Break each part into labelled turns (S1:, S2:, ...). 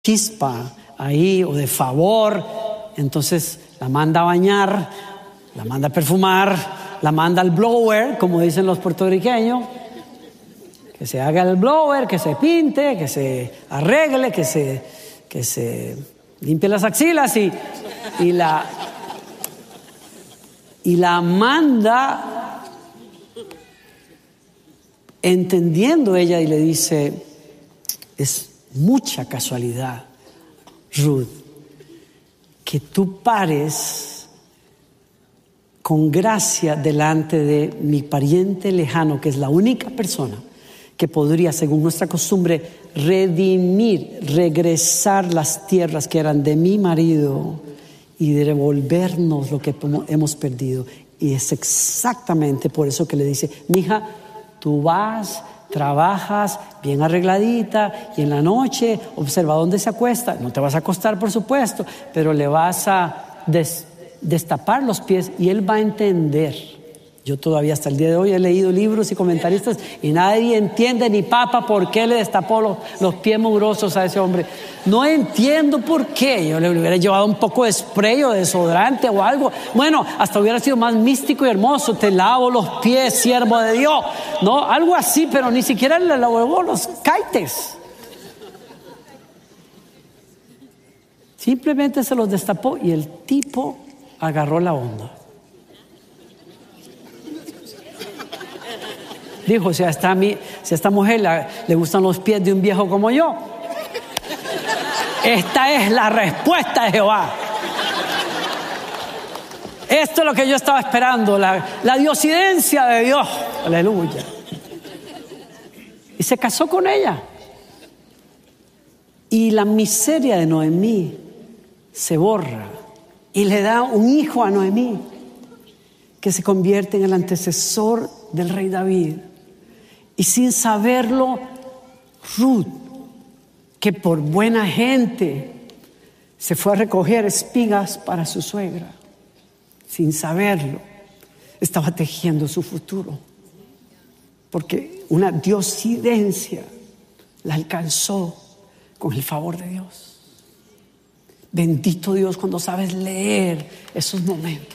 S1: chispa ahí o de favor, entonces la manda a bañar, la manda a perfumar, la manda al blower, como dicen los puertorriqueños, que se haga el blower, que se pinte, que se arregle, que se limpie las axilas y la manda entendiendo ella y le dice: es mucha casualidad, Ruth, que tú pares con gracia delante de mi pariente lejano, que es la única persona que podría, según nuestra costumbre, redimir, regresar las tierras que eran de mi marido y devolvernos lo que hemos perdido. Y es exactamente por eso que le dice: mija, tú vas, trabajas bien arregladita y en la noche observa dónde se acuesta. No te vas a acostar, por supuesto, pero le vas a destapar los pies y él va a entender. Yo todavía hasta el día de hoy he leído libros y comentaristas y nadie entiende, ni papa, por qué le destapó los pies mugrosos a ese hombre. No entiendo por qué. Yo le hubiera llevado un poco de spray o desodorante o algo. Bueno, hasta hubiera sido más místico y hermoso. Te lavo los pies, siervo de Dios. No, algo así, pero ni siquiera le lavó los caites. Simplemente se los destapó y el tipo agarró la onda. Dijo: si a esta mujer le gustan los pies de un viejo como yo, esta es la respuesta de Jehová. Esto es lo que yo estaba esperando, la diosidencia de Dios. Aleluya. Y se casó con ella. Y la miseria de Noemí se borra y le da un hijo a Noemí, que se convierte en el antecesor del rey David. Y sin saberlo, Ruth, que por buena gente se fue a recoger espigas para su suegra, sin saberlo, estaba tejiendo su futuro, porque una diosidencia la alcanzó con el favor de Dios. Bendito Dios cuando sabes leer esos momentos.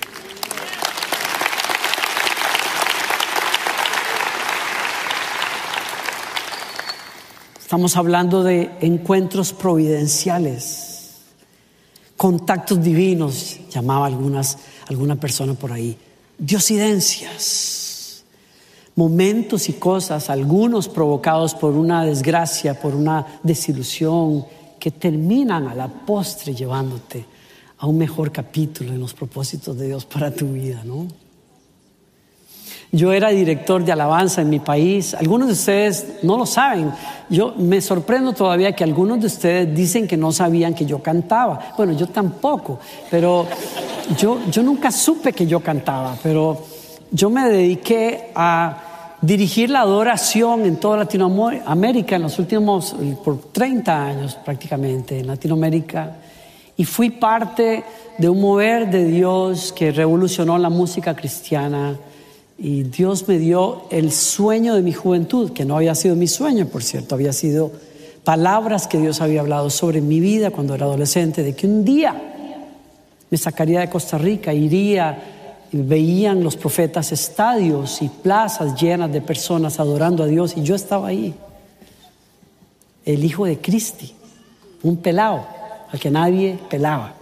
S1: Estamos hablando de encuentros providenciales, contactos divinos, llamaba alguna persona por ahí, diosidencias, momentos y cosas, algunos provocados por una desgracia, por una desilusión, que terminan a la postre llevándote a un mejor capítulo en los propósitos de Dios para tu vida, ¿no? Yo era director de alabanza en mi país. Algunos de ustedes no lo saben. Yo me sorprendo todavía que algunos de ustedes dicen que no sabían que yo cantaba. Bueno, yo tampoco, pero yo nunca supe que yo cantaba, pero yo me dediqué a dirigir la adoración en toda Latinoamérica en los últimos, por 30 años prácticamente en Latinoamérica, y fui parte de un mover de Dios que revolucionó la música cristiana. Y Dios me dio el sueño de mi juventud, que no había sido mi sueño, por cierto, había sido palabras que Dios había hablado sobre mi vida cuando era adolescente, de que un día me sacaría de Costa Rica, iría, y veían los profetas estadios y plazas llenas de personas adorando a Dios, y yo estaba ahí, el hijo de Cristi, un pelao al que nadie pelaba.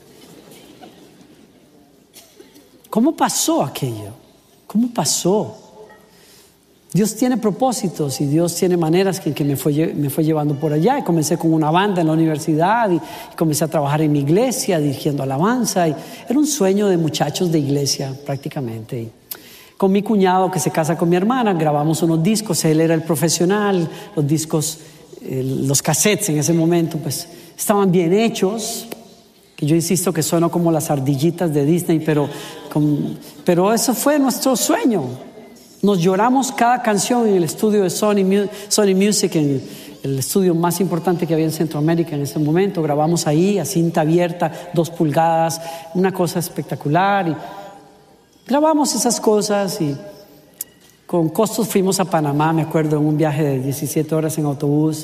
S1: ¿Cómo pasó aquello? ¿Cómo pasó? Dios tiene propósitos y Dios tiene maneras que me fue llevando por allá. Y comencé con una banda en la universidad y comencé a trabajar en mi iglesia dirigiendo alabanza. Y era un sueño de muchachos de iglesia prácticamente. Y con mi cuñado que se casa con mi hermana grabamos unos discos. Él era el profesional. Los discos, los cassettes en ese momento pues estaban bien hechos. Que yo insisto que sueno como las ardillitas de Disney, pero eso fue nuestro sueño. Nos lloramos cada canción en el estudio de Sony Music, en el estudio más importante que había en Centroamérica en ese momento. Grabamos ahí a cinta abierta, 2 pulgadas, una cosa espectacular. Y grabamos esas cosas y con costos fuimos a Panamá, me acuerdo, en un viaje de 17 horas en autobús.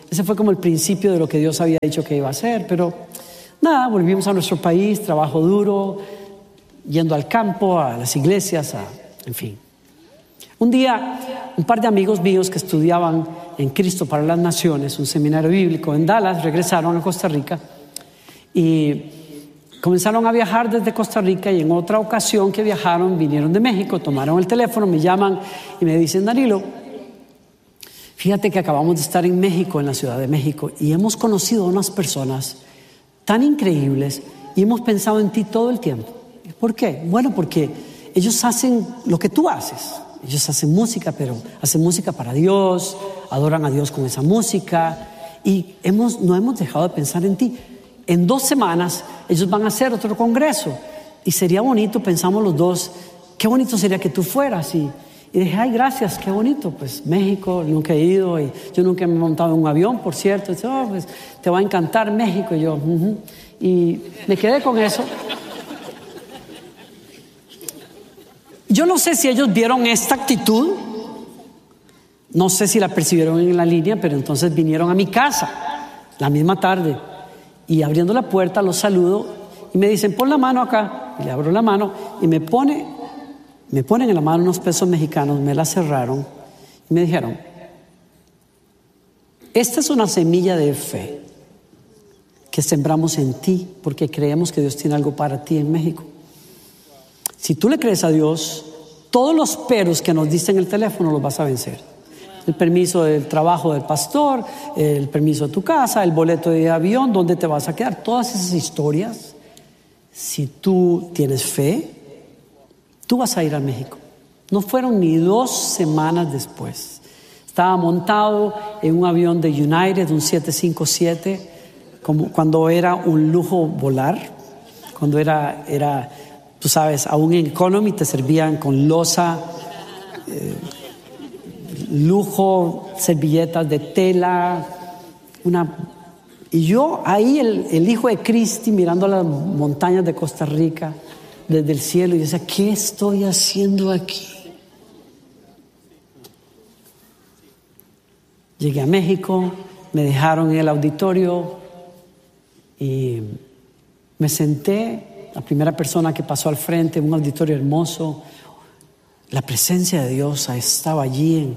S1: Ese fue como el principio de lo que Dios había dicho que iba a hacer, pero nada, volvimos a nuestro país, trabajo duro, yendo al campo, a las iglesias, en fin. Un día, un par de amigos míos que estudiaban en Cristo para las Naciones, un seminario bíblico en Dallas, regresaron a Costa Rica y comenzaron a viajar desde Costa Rica, y en otra ocasión que viajaron, vinieron de México, tomaron el teléfono, me llaman y me dicen: Danilo, fíjate que acabamos de estar en México, en la Ciudad de México, y hemos conocido a unas personas tan increíbles y hemos pensado en ti todo el tiempo. ¿Por qué? Bueno, porque ellos hacen lo que tú haces. Ellos hacen música, pero hacen música para Dios, adoran a Dios con esa música, y no hemos dejado de pensar en ti. En 2 semanas ellos van a hacer otro congreso y sería bonito, pensamos los dos, qué bonito sería que tú fueras. Y dije: ay, gracias, qué bonito. Pues México, nunca he ido, y yo nunca me he montado en un avión, por cierto. Dice: oh, pues te va a encantar México. Y yo, y me quedé con eso. Yo no sé si ellos vieron esta actitud, no sé si la percibieron en la línea, pero entonces vinieron a mi casa la misma tarde, y abriendo la puerta los saludo y me dicen: pon la mano acá. Y le abro la mano y me ponen en la mano unos pesos mexicanos, me la cerraron y me dijeron: esta es una semilla de fe que sembramos en ti porque creemos que Dios tiene algo para ti en México. Si tú le crees a Dios, todos los peros que nos diste en el teléfono los vas a vencer. El permiso del trabajo del pastor, el permiso de tu casa, el boleto de avión, dónde te vas a quedar, todas esas historias. Si tú tienes fe, tú vas a ir a México. No fueron ni 2 semanas después. Estaba montado en un avión de United, un 757, como cuando era un lujo volar, cuando era tú sabes, aún en economy te servían con loza, lujo, servilletas de tela, y yo ahí el hijo de Cristi mirando las montañas de Costa Rica desde el cielo, y decía: ¿qué estoy haciendo aquí? Llegué a México, me dejaron en el auditorio y me senté. La primera persona que pasó al frente, un auditorio hermoso, la presencia de Dios estaba allí.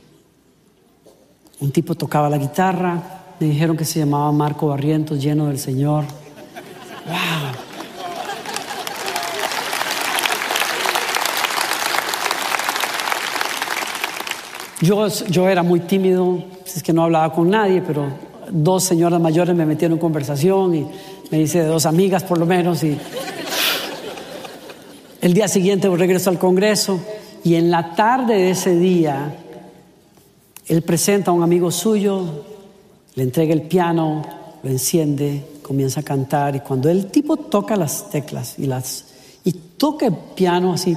S1: Un tipo tocaba la guitarra, me dijeron que se llamaba Marco Barrientos, lleno del Señor. ¡Wow! Yo era muy tímido, es que no hablaba con nadie, pero 2 señoras mayores me metieron en conversación y me hice de 2 amigas por lo menos, y el día siguiente regreso al Congreso, y en la tarde de ese día él presenta a un amigo suyo, le entrega el piano, lo enciende, comienza a cantar, y cuando el tipo toca las teclas y toca el piano así,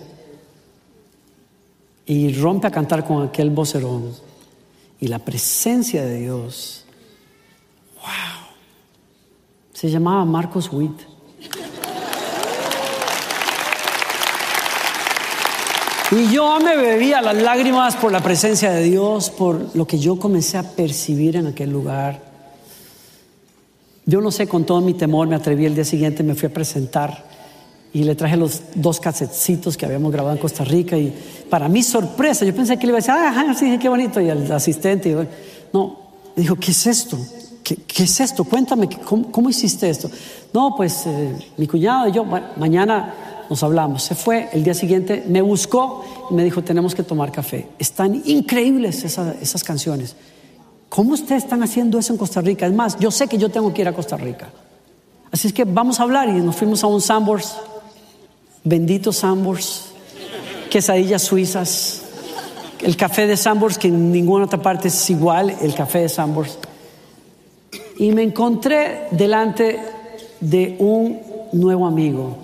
S1: y rompe a cantar con aquel vocerón, y la presencia de Dios, wow, se llamaba Marcos Witt. Y yo me bebía las lágrimas por la presencia de Dios, por lo que yo comencé a percibir en aquel lugar. Yo no sé, con todo mi temor me atreví. El día siguiente me fui a presentar y le traje los 2 casetcitos que habíamos grabado en Costa Rica, y para mi sorpresa, yo pensé que le iba a decir: sí, qué bonito, y el asistente, no, me dijo: ¿qué es esto? ¿Qué es esto? Cuéntame, ¿cómo hiciste esto? No, pues mi cuñado y yo, bueno, mañana nos hablamos. Se fue, el día siguiente me buscó y me dijo: tenemos que tomar café. Están increíbles esas canciones. ¿Cómo ustedes están haciendo eso en Costa Rica? Es más, yo sé que yo tengo que ir a Costa Rica. Así es que vamos a hablar, y nos fuimos a un Sambors, bendito Sambors, quesadillas suizas, el café de Sambors, que en ninguna otra parte es igual, el café de Sambors. Y me encontré delante de un nuevo amigo,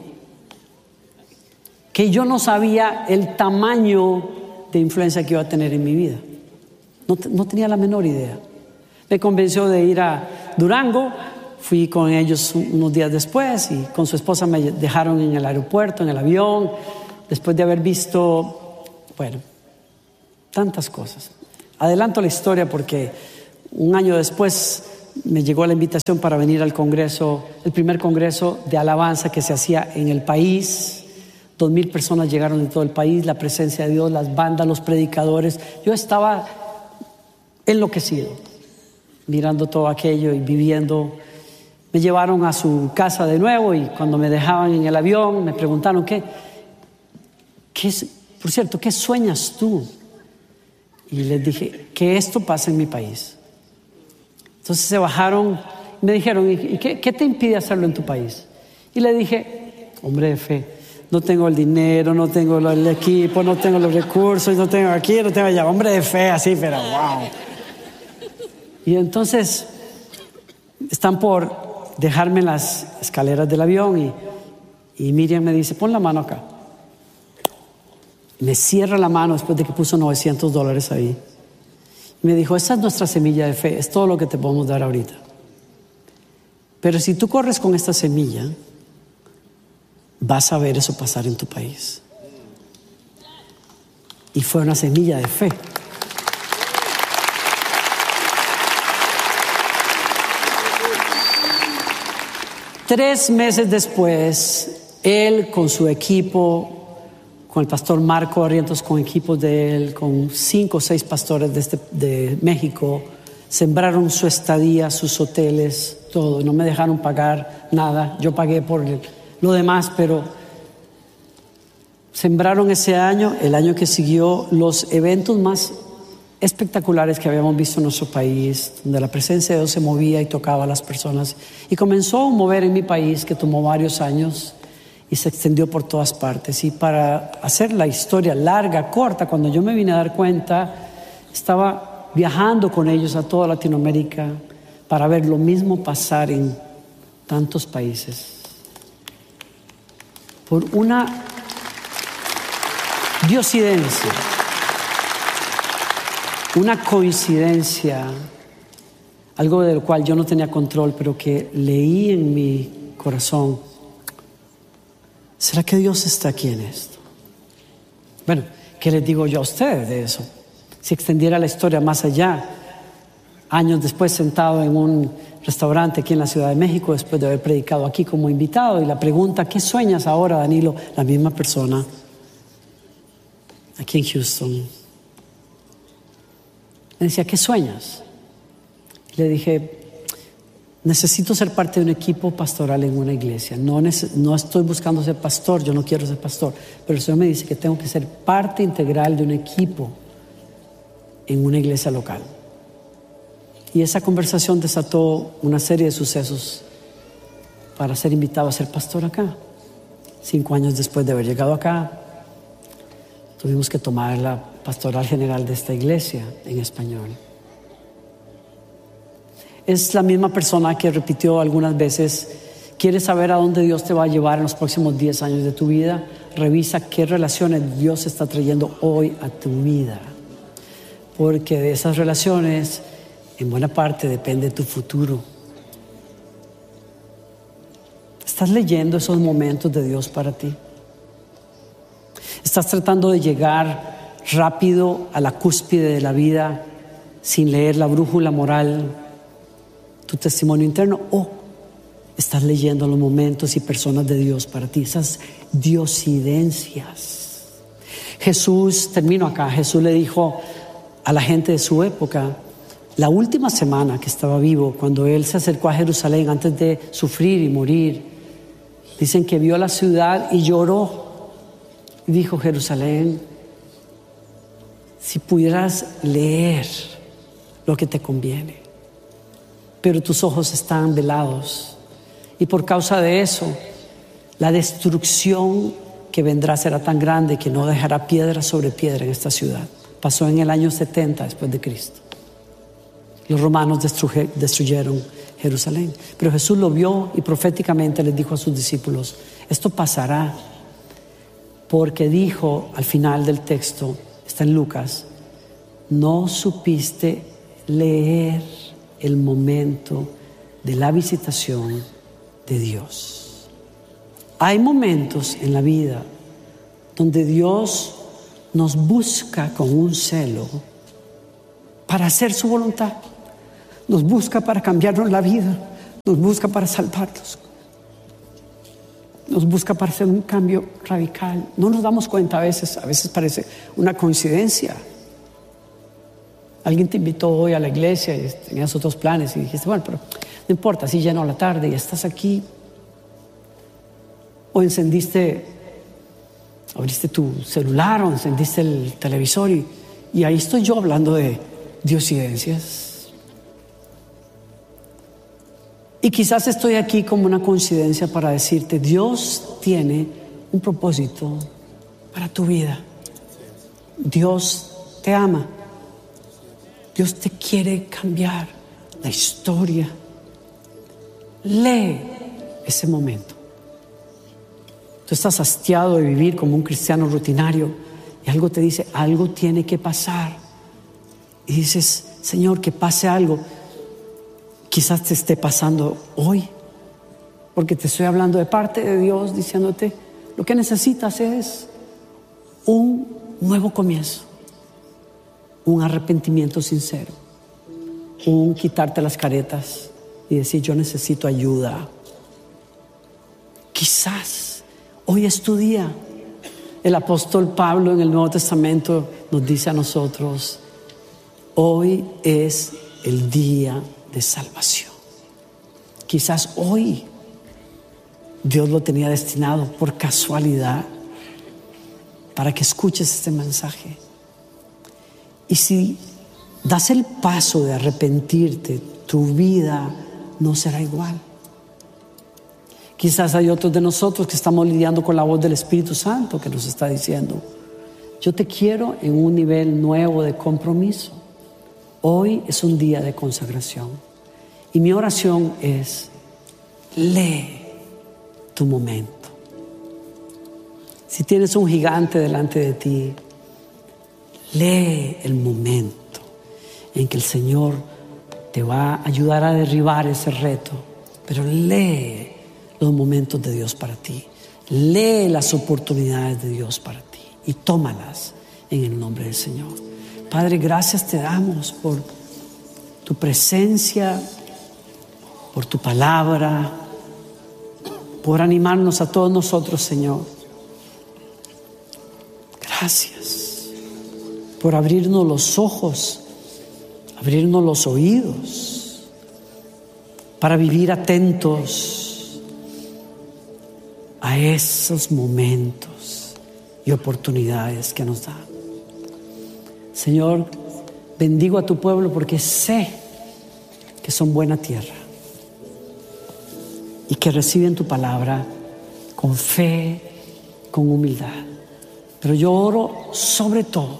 S1: que yo no sabía el tamaño de influencia que iba a tener en mi vida. No tenía la menor idea. Me convenció de ir a Durango, fui con ellos unos días después, y con su esposa me dejaron en el aeropuerto, en el avión, después de haber visto, bueno, tantas cosas. Adelanto la historia porque Un año después me llegó la invitación para venir al congreso, el primer congreso de alabanza que se hacía en el país. 2,000 personas llegaron de todo el país, la presencia de Dios, las bandas, los predicadores. Yo estaba enloquecido mirando todo aquello y viviendo. Me llevaron a su casa de nuevo y cuando me dejaban en el avión me preguntaron por cierto, ¿qué sueñas tú? Y les dije que esto pasa en mi país. Entonces se bajaron y me dijeron, ¿y qué te impide hacerlo en tu país? Y le dije, hombre de fe, no tengo el dinero, no tengo el equipo, no tengo los recursos, no tengo aquí, no tengo allá. Hombre de fe, así, pero wow. Y entonces están por dejarme en las escaleras del avión y Miriam me dice, pon la mano acá. Me cierra la mano después de que puso $900 ahí. Y me dijo, esta es nuestra semilla de fe, es todo lo que te podemos dar ahorita. Pero si tú corres con esta semilla, vas a ver eso pasar en tu país. Y fue una semilla de fe. Tres meses después, él con su equipo, con el pastor Marco Barrientos, con equipos de él, con 5 o 6 pastores de México, sembraron su estadía, sus hoteles, todo. No me dejaron pagar nada. Yo pagué por lo demás, pero sembraron ese año, el año que siguió, los eventos más espectaculares que habíamos visto en nuestro país, donde la presencia de Dios se movía y tocaba a las personas. Y comenzó a mover en mi país, que tomó varios años, y se extendió por todas partes. Y para hacer la historia larga, corta, cuando yo me vine a dar cuenta, estaba viajando con ellos a toda Latinoamérica para ver lo mismo pasar en tantos países. Por una diosidencia, una coincidencia, algo del cual yo no tenía control, pero que leí en mi corazón. ¿Será que Dios está aquí en esto? Bueno, ¿qué les digo yo a ustedes de eso? Si extendiera la historia más allá, años después sentado en un restaurante aquí en la Ciudad de México, después de haber predicado aquí como invitado, y la pregunta, ¿qué sueñas ahora, Danilo? La misma persona, aquí en Houston. Me decía, ¿qué sueñas? Y le dije, necesito ser parte de un equipo pastoral en una iglesia. No estoy buscando ser pastor, yo no quiero ser pastor, pero el Señor me dice que tengo que ser parte integral de un equipo en una iglesia local. Y esa conversación desató una serie de sucesos para ser invitado a ser pastor acá. 5 años después de haber llegado acá, tuvimos que tomar la pastoral general de esta iglesia en español. Es la misma persona que repitió algunas veces, ¿quieres saber a dónde Dios te va a llevar en los próximos 10 años de tu vida? Revisa qué relaciones Dios está trayendo hoy a tu vida. Porque de esas relaciones, en buena parte, depende tu futuro. ¿Estás leyendo esos momentos de Dios para ti? ¿Estás tratando de llegar rápido a la cúspide de la vida sin leer la brújula moral, tu testimonio interno, o estás leyendo los momentos y personas de Dios para ti, esas diosidencias? Jesús, termino acá, Jesús le dijo a la gente de su época, la última semana que estaba vivo, cuando él se acercó a Jerusalén antes de sufrir y morir, dicen que vio la ciudad y lloró y dijo, Jerusalén, si pudieras leer lo que te conviene, pero tus ojos están velados, y por causa de eso la destrucción que vendrá será tan grande que no dejará piedra sobre piedra en esta ciudad. Pasó en el año 70 después de Cristo. Los romanos destruyeron Jerusalén, pero Jesús lo vio y proféticamente les dijo a sus discípulos, esto pasará, porque dijo al final del texto, está en Lucas, no supiste leer el momento de la visitación de Dios. Hay momentos en la vida donde Dios nos busca con un celo para hacer su voluntad. nos busca para cambiarnos la vida, nos busca para salvarnos, nos busca para hacer un cambio radical. No nos damos cuenta a veces parece una coincidencia. Alguien te invitó hoy a la iglesia y tenías otros planes y dijiste, bueno, pero no importa, si llenó la tarde y estás aquí. O abriste tu celular o encendiste el televisor y ahí estoy yo hablando de diosidencias. Y quizás estoy aquí como una coincidencia para decirte, Dios tiene un propósito para tu vida. Dios te ama. Dios te quiere cambiar la historia. Lee ese momento. Tú estás hastiado de vivir como un cristiano rutinario y algo te dice, algo tiene que pasar. Y dices, Señor, que pase algo. Quizás te esté pasando hoy, porque te estoy hablando de parte de Dios, diciéndote, lo que necesitas es un nuevo comienzo, un arrepentimiento sincero, un quitarte las caretas y decir, yo necesito ayuda. Quizás hoy es tu día. El apóstol Pablo en el Nuevo Testamento nos dice a nosotros, hoy es el día de salvación. Quizás hoy Dios lo tenía destinado por casualidad para que escuches este mensaje. Y si das el paso de arrepentirte, tu vida no será igual. Quizás hay otros de nosotros que estamos lidiando con la voz del Espíritu Santo que nos está diciendo, yo te quiero en un nivel nuevo de compromiso. Hoy es un día de consagración. Y mi oración es, lee tu momento. Si tienes un gigante delante de ti, lee el momento en que el Señor te va a ayudar a derribar ese reto. Pero lee los momentos de Dios para ti. Lee las oportunidades de Dios para ti y tómalas en el nombre del Señor. Padre, gracias te damos por tu presencia, por tu palabra, por animarnos a todos nosotros, Señor. Gracias por abrirnos los ojos, abrirnos los oídos, para vivir atentos a esos momentos y oportunidades que nos dan. Señor, bendigo a tu pueblo porque sé que son buena tierra y que reciben tu palabra con fe, con humildad. Pero yo oro sobre todo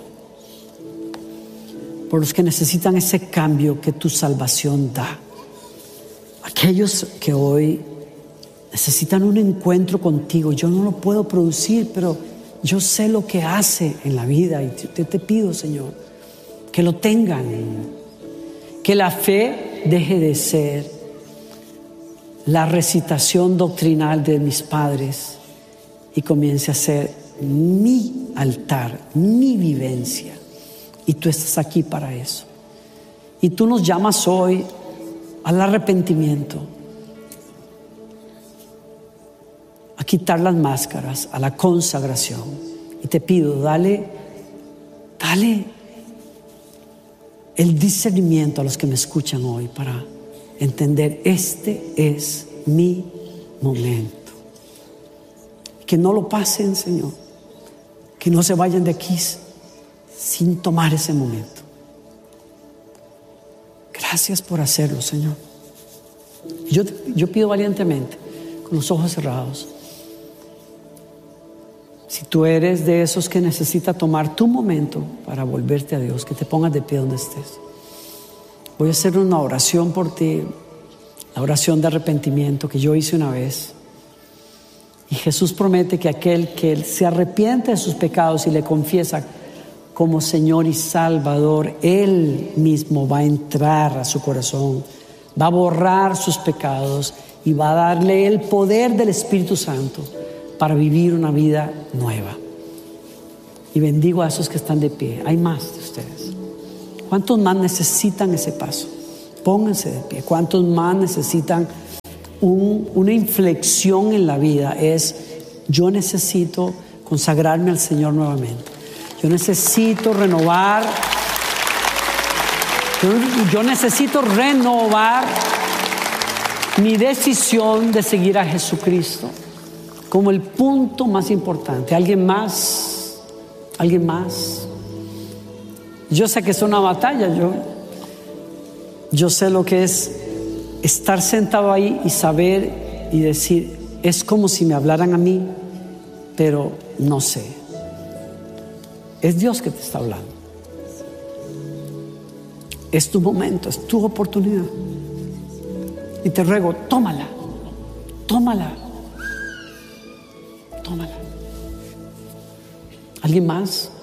S1: por los que necesitan ese cambio que tu salvación da. Aquellos que hoy necesitan un encuentro contigo. Yo no lo puedo producir, pero yo sé lo que hace en la vida y te pido, Señor, que lo tengan, que la fe deje de ser la recitación doctrinal de mis padres y comience a ser mi altar, mi vivencia. Y tú estás aquí para eso. Y tú nos llamas hoy al arrepentimiento, a quitar las máscaras, a la consagración. Y te pido, dale el discernimiento a los que me escuchan hoy para entender, este es mi momento. Que no lo pasen, Señor, que no se vayan de aquí sin tomar ese momento. Gracias por hacerlo, Señor. Yo pido valientemente, con los ojos cerrados, si tú eres de esos que necesita tomar tu momento para volverte a Dios, que te pongas de pie donde estés. Voy a hacer una oración por ti, la oración de arrepentimiento que yo hice una vez. Y Jesús promete que aquel que se arrepiente de sus pecados y le confiesa como Señor y Salvador, Él mismo va a entrar a su corazón, va a borrar sus pecados y va a darle el poder del Espíritu Santo para vivir una vida nueva. Y bendigo a esos que están de pie. Hay más de ustedes. ¿Cuántos más necesitan ese paso? Pónganse de pie. ¿Cuántos más necesitan una inflexión en la vida? Yo necesito consagrarme al Señor nuevamente. Yo necesito renovar. Yo necesito renovar mi decisión de seguir a Jesucristo como el punto más importante. ¿Alguien más? ¿Alguien más? Yo sé que es una batalla. Yo sé lo que es estar sentado ahí y saber y decir, es como si me hablaran a mí, pero no sé. Es Dios que te está hablando. Es tu momento, es tu oportunidad. Y te ruego, tómala. ¿Alguien más?